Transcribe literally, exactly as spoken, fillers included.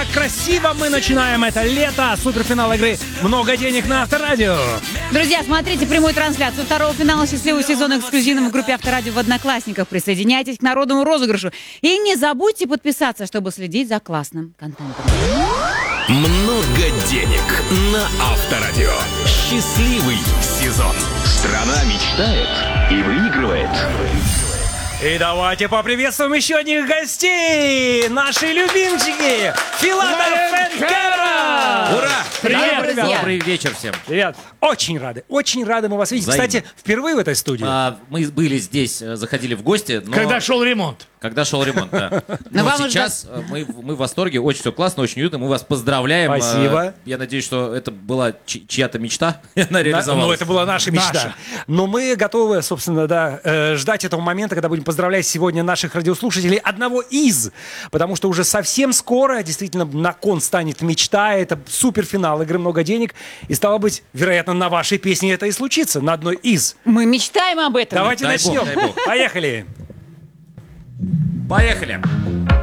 так красиво мы начинаем это лето. Суперфинал игры «Много денег» на Авторадио. Друзья, смотрите прямую трансляцию второго финала счастливого сезона эксклюзивно в группе Авторадио в Одноклассниках. Присоединяйтесь к народному розыгрышу. И не забудьте подписаться, чтобы следить за классным контентом. Много денег на Авторадио. Счастливый сезон. Страна мечтает и выигрывает. И давайте поприветствуем еще одних гостей. Наши любимчики. Филатов и Кэра. Ура! Привет, друзья. Добрый вечер всем. Привет. Очень рады. Очень рады мы вас видеть. Взаимно. Кстати, впервые в этой студии. А, мы были здесь, э, заходили в гости, но... Когда шел ремонт. Когда шел ремонт, да. Но Но вам сейчас э, мы, мы в восторге, очень все классно, очень уютно, мы вас поздравляем. Спасибо. Э, Я надеюсь, что это была чи- чья-то мечта, и она На- реализовалась. Ну, это была наша мечта. Наша. Но мы готовы, собственно, да, э, ждать этого момента, когда будем поздравлять сегодня наших радиослушателей, одного из. Потому что уже совсем скоро, действительно, на кон станет мечта. Это суперфинал игры «Много денег». И, стало быть, вероятно, на вашей песне это и случится, на одной из. Мы мечтаем об этом. Давайте Дай бог, начнем. дай бог. Поехали. Поехали!